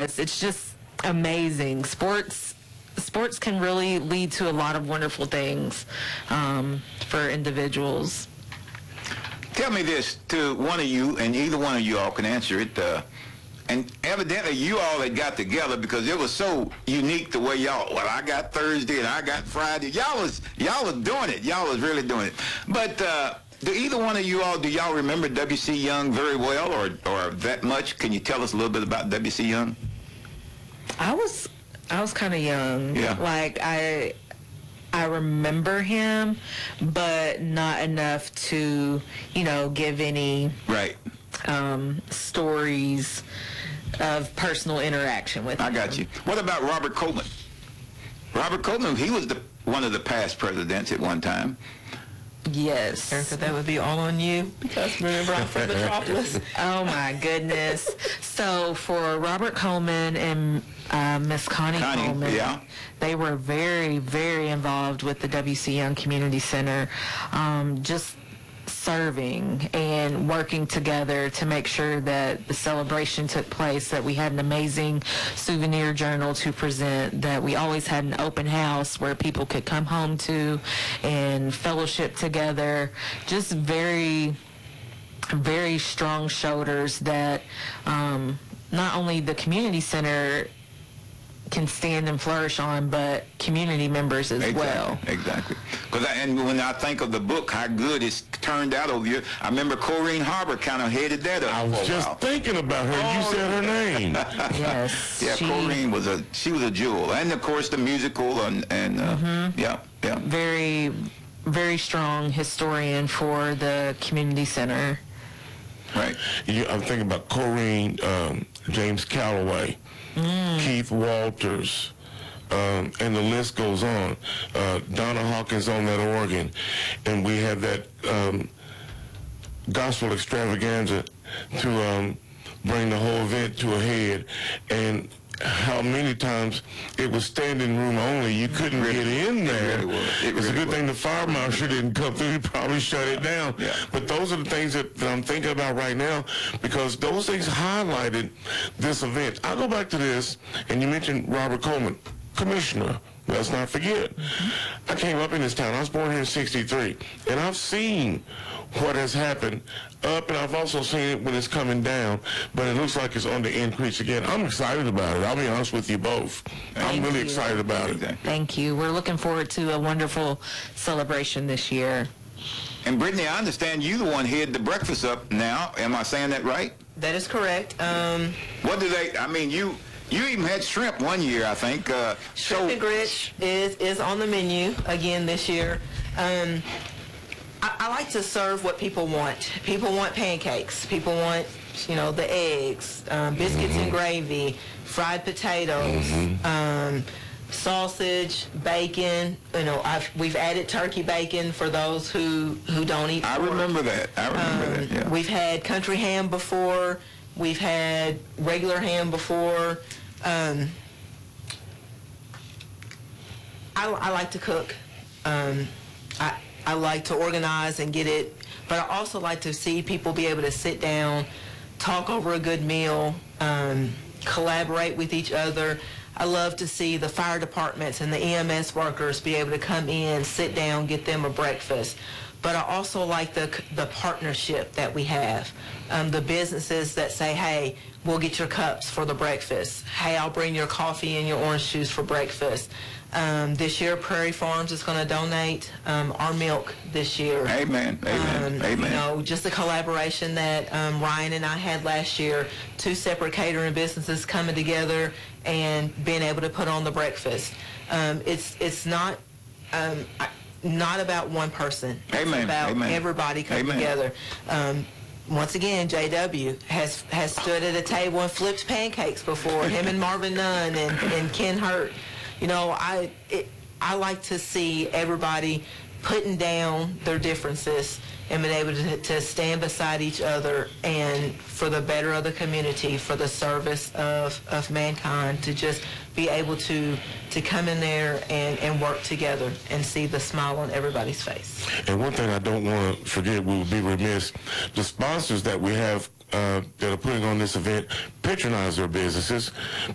Yes, it's just amazing. Sports can really lead to a lot of wonderful things for individuals. Tell me this to one of you, and either one of you all can answer it. And evidently you all had got together because it was so unique the way y'all, well, I got Thursday and I got Friday. Y'all was doing it. Y'all was really doing it. But do either one of you all, do y'all remember W.C. Young very well or that much? Can you tell us a little bit about W.C. Young? I was kind of young. Yeah. Like, I remember him, but not enough to, give any right stories of personal interaction with him. I got you. What about Robert Coleman? Robert Coleman, he was one of the past presidents at one time. Yes. Erica, that would be all on you because remember I'm from Metropolis. Oh my goodness. So for Robert Coleman and Miss Connie Coleman, yeah. They were very, very involved with the W.C. Young Community Center, just serving and working together to make sure that the celebration took place, that we had an amazing souvenir journal to present, that we always had an open house where people could come home to and fellowship together. Just very, very strong shoulders that not only the community center can stand and flourish on, but community members as well. Exactly. And when I think of the book, how good it's turned out over here, I remember Corrine Harbor kind of headed that up. I was just thinking about her. You said her name. Yes. Yeah, Corrine was a jewel, and of course the musical and yeah. Very, very strong historian for the community center. Right. I'm thinking about Corrine, James Calloway, Keith Walters, and the list goes on. Donna Hawkins on that organ, and we had that gospel extravaganza to bring the whole event to a head. And how many times it was standing room only. You couldn't get in there. It's a good thing the fire marshal didn't come through. He probably shut it down. Yeah. But those are the things that I'm thinking about right now because those things highlighted this event. I'll go back to this, and you mentioned Robert Coleman, commissioner. Let's not forget. I came up in this town. I was born here in '63, and I've seen what has happened up, and I've also seen it when it's coming down, but it looks like it's on the increase again. I'm excited about it. I'll be honest with you both. I'm really excited about it. Thank you. We're looking forward to a wonderful celebration this year. And Brittany, I understand you the one head the breakfast up now. Am I saying that right? That is correct. What do they, I mean, you even had shrimp one year, I think. Shrimp and grits is on the menu again this year. I like to serve what people want. People want pancakes. People want, the eggs, biscuits and gravy, fried potatoes, sausage, bacon. We've added turkey bacon for those who don't eat pork. I remember that. Yeah. We've had country ham before. We've had regular ham before. I like to cook. I like to organize and get it, but I also like to see people be able to sit down, talk over a good meal, collaborate with each other. I love to see the fire departments and the EMS workers be able to come in, sit down, get them a breakfast. But I also like the partnership that we have. The businesses that say, hey, we'll get your cups for the breakfast. Hey, I'll bring your coffee and your orange juice for breakfast. This year, Prairie Farms is going to donate our milk this year. Amen. Amen. Just the collaboration that Ryan and I had last year, two separate catering businesses coming together and being able to put on the breakfast. It's not about one person. Amen. It's about Amen. Everybody coming together. Once again, JW has stood at a table and flipped pancakes before. Him and Marvin Nunn and Ken Hurt. I like to see everybody putting down their differences and being able to stand beside each other and for the better of the community, for the service of mankind, to just be able to come in there and work together and see the smile on everybody's face. And one thing I don't want to forget, we would be remiss, the sponsors that we have that are putting on this event patronize their businesses